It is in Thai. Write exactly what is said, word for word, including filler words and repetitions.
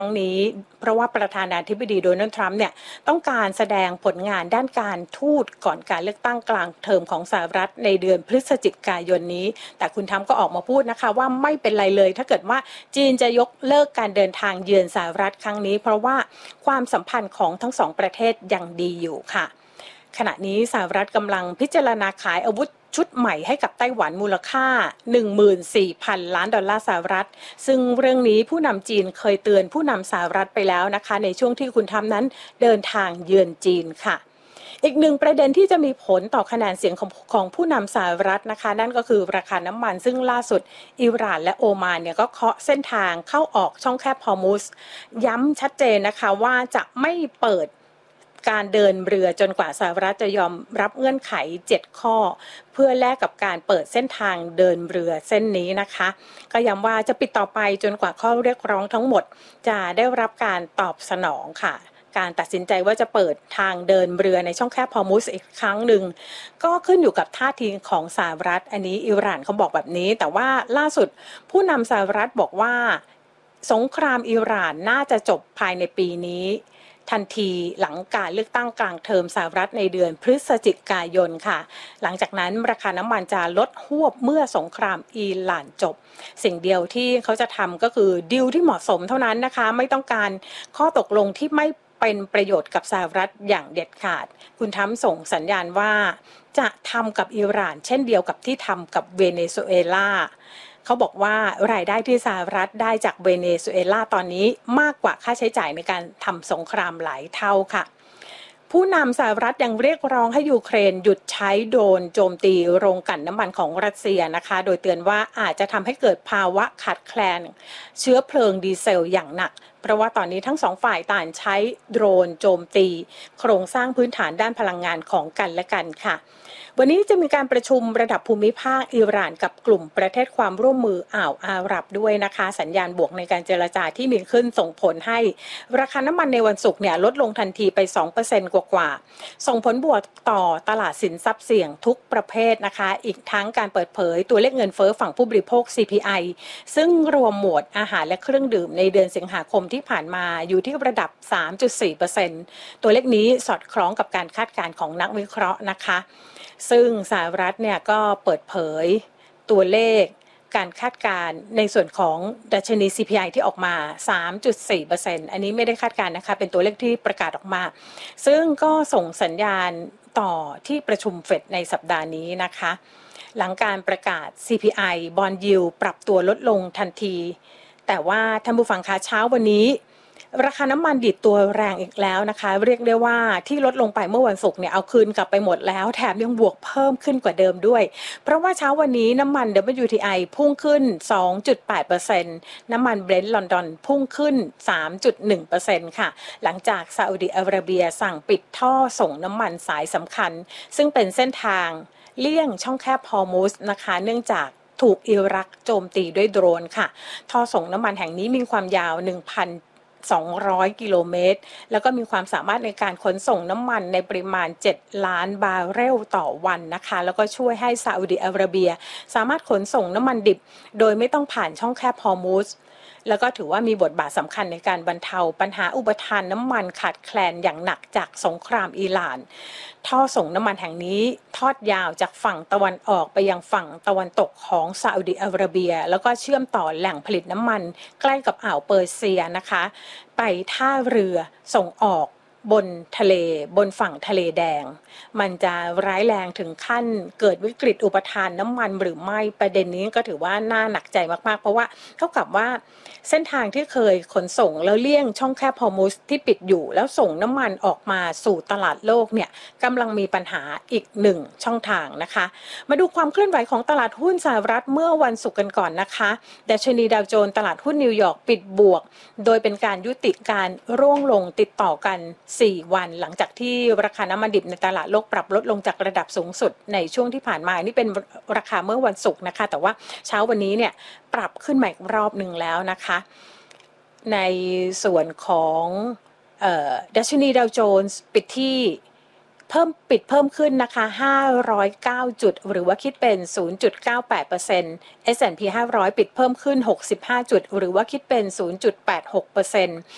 ครั้งนี้เพราะว่าประธานาธิบดีโดนัลด์ทรัมป์เนี่ยต้องการแสดงผลงานด้านการทูตก่อนการเลือกตั้งกลางเทอมของสหรัฐในเดือนพฤศจิกายนนี้แต่คุณทรัมป์ก็ออกมาพูดนะคะว่าไม่เป็นไรเลยถ้าเกิดว่าจีนจะยกเลิกการเดินทางเยือนสหรัฐครั้งนี้เพราะว่าความสัมพันธ์ของทั้งสองประเทศยังดีอยู่ค่ะขณะนี้สหรัฐกำลังพิจารณาขายอาวุธชุดใหม่ให้กับไต้หวันมูลค่า หนึ่งหมื่นสี่พัน ล้านดอลลาร์สหรัฐซึ่งเรื่องนี้ผู้นำจีนเคยเตือนผู้นำสหรัฐไปแล้วนะคะในช่วงที่คุณทรัมป์นั้นเดินทางเยือนจีนค่ะอีกหนึ่งประเด็นที่จะมีผลต่อคะแนนเสียงของของผู้นำสหรัฐนะคะนั่นก็คือราคาน้ำมันซึ่งล่าสุดอิหร่านและโอมานเนี่ยก็เคาะเส้นทางเข้าออกช่องแคบฮอร์มุซย้ำชัดเจนนะคะว่าจะไม่เปิดการเดินเรือจนกว่าสหรัฐจะยอมรับเงื่อนไขเจ็ดข้อเพื่อแลกกับการเปิดเส้นทางเดินเรือเส้นนี้นะคะก็ย้ำว่าจะปิดต่อไปจนกว่าข้อเรียกร้องทั้งหมดจะได้รับการตอบสนองค่ะการตัดสินใจว่าจะเปิดทางเดินเรือในช่องแคบฮอร์มุซอีกครั้งหนึ่งก็ขึ้นอยู่กับท่าทีของสหรัฐอันนี้อิหร่านเขาบอกแบบนี้แต่ว่าล่าสุดผู้นำสหรัฐบอกว่าสงครามอิหร่านน่าจะจบภายในปีนี้ทันทีหลังการเลือกตั้งกลางเทอมสหรัฐในเดือนพฤศจิกายนค่ะหลังจากนั้นราคาน้ำมันจะลดหวบเมื่อสงครามอิหร่านจบสิ่งเดียวที่เขาจะทำก็คือดีลที่เหมาะสมเท่านั้นนะคะไม่ต้องการข้อตกลงที่ไม่เป็นประโยชน์กับสหรัฐอย่างเด็ดขาดคุณทรัมป์ส่งสัญญาณว่าจะทำกับอิหร่านเช่นเดียวกับที่ทำกับเวเนซุเอลาเขาบอกว่ารายได้ที่สหรัฐได้จากเวเนซุเอลาตอนนี้มากกว่าค่าใช้จ่ายในการทำสงครามหลายเท่าค่ะผู้นำสหรัฐยังเรียกร้องให้ยูเครนหยุดใช้โดรนโจมตีโรงกลั่นน้ำมันของรัสเซียนะคะโดยเตือนว่าอาจจะทำให้เกิดภาวะขาดแคลนเชื้อเพลิงดีเซลอย่างหนักเพราะว่าตอนนี้ทั้งสองฝ่ายต่างใช้โดรนโจมตีโครงสร้างพื้นฐานด้านพลังงานของกันและกันค่ะวันนี้จะมีการประชุมระดับภูมิภาคอิหร่านกับกลุ่มประเทศความร่วมมืออ่าวอาหรับด้วยนะคะสัญญาณบวกในการเจรจาที่มีขึ้นส่งผลให้ราคาน้ำมันในวันศุกร์เนี่ยลดลงทันทีไป สองเปอร์เซ็นต์ กว่าๆส่งผลบวกต่อตลาดสินทรัพย์เสี่ยงทุกประเภทนะคะอีกทั้งการเปิดเผยตัวเลขเงินเฟ้อฝั่งผู้บริโภค ซี พี ไอ ซึ่งรวมหมวดอาหารและเครื่องดื่มในเดือนสิงหาคมที่ผ่านมาอยู่ที่ระดับ สามจุดสี่เปอร์เซ็นต์ ตัวเลขนี้สอดคล้องกับการคาดการณ์ของนักวิเคราะห์นะคะซึ่งสหรัฐเนี่ยก็เปิดเผยตัวเลขการคาดการณ์ในส่วนของดัชนี ซี พี ไอ ที่ออกมา สามจุดสี่เปอร์เซ็นต์ อันนี้ไม่ได้คาดการณ์นะคะเป็นตัวเลขที่ประกาศออกมาซึ่งก็ส่งสัญญาณต่อที่ประชุมเฟดในสัปดาห์นี้นะคะหลังการประกาศ ซี พี ไอ Bond Yield ปรับตัวลดลงทันทีแต่ว่าท่านผู้ฟังคะเช้าวันนี้ราคาน้ำมันดิบตัวแรงอีกแล้วนะคะเรียกได้ว่าที่ลดลงไปเมื่อวันศุกร์เนี่ยเอาคืนกลับไปหมดแล้วแถมยังบวกเพิ่มขึ้นกว่าเดิมด้วยเพราะว่าเช้าวันนี้น้ำมัน ดับเบิลยู ที ไอ พุ่งขึ้น สองจุดแปดเปอร์เซ็นต์ น้ำมัน Brent ลอนดอนพุ่งขึ้น สามจุดหนึ่งเปอร์เซ็นต์ ค่ะหลังจากซาอุดิอาระเบียสั่งปิดท่อส่งน้ำมันสายสำคัญซึ่งเป็นเส้นทางเลี่ยงช่องแคบฮอร์มุซนะคะเนื่องจากถูกอิรักโจมตีด้วยโดรนค่ะท่อส่งน้ำมันแห่งนี้มีความยาว หนึ่งพันสองร้อย กิโลเมตรแล้วก็มีความสามารถในการขนส่งน้ำมันในปริมาณเจ็ดล้านบาร์เรลต่อวันนะคะแล้วก็ช่วยให้ซาอุดิอาระเบียสามารถขนส่งน้ำมันดิบโดยไม่ต้องผ่านช่องแคบฮอร์มุซแล้วก็ถือว่ามีบทบาทสำคัญในการบรรเทาปัญหาอุปทานน้ำมันขาดแคลนอย่างหนักจากสงครามอิหร่านท่อส่งน้ำมันแห่งนี้ทอดยาวจากฝั่งตะวันออกไปยังฝั่งตะวันตกของซาอุดิอาระเบียแล้วก็เชื่อมต่อแหล่งผลิตน้ำมันใกล้กับอ่าวเปอร์เซียนะคะไปท่าเรือส่งออกบนทะเลบนฝั่งทะเลแดงมันจะร้ายแรงถึงขั้นเกิดวิกฤตอุปทานน้ำมันหรือไม่ประเด็นนี้ก็ถือว่าน่าหนักใจมากๆเพราะว่าเท่ากับว่าเส้นทางที่เคยขนส่งแล้วเลี่ยงช่องแคบฮอร์มุซที่ปิดอยู่แล้วส่งน้ำมันออกมาสู่ตลาดโลกเนี่ยกำลังมีปัญหาอีกหนึ่งช่องทางนะคะมาดูความเคลื่อนไหวของตลาดหุ้นสหรัฐเมื่อวันศุกร์กันก่อนนะคะดัชนีดาวโจนส์ตลาดหุ้นนิวยอร์กปิดบวกโดยเป็นการยุติการร่วงลงติดต่อกันสี่วันหลังจากที่ราคาน้ำมันดิบในตลาดโลกปรับลดลงจากระดับสูงสุดในช่วงที่ผ่านมานี่เป็นราคาเมื่อวันศุกร์นะคะแต่ว่าเช้าวันนี้เนี่ยปรับขึ้นมาอีกรอบหนึ่งแล้วนะคะในส่วนของเอ่อดัชนีดาวโจนส์ปิดที่เพิ่มปิดเพิ่มขึ้นนะคะห้าร้อยเก้าจุดหรือว่าคิดเป็น ศูนย์จุดเก้าแปดเปอร์เซ็นต์ เอส แอนด์ พี ห้าร้อยปิดเพิ่มขึ้นหกสิบห้าจุดหรือว่าคิดเป็น ศูนย์จุดแปดหกเปอร์เซ็นต์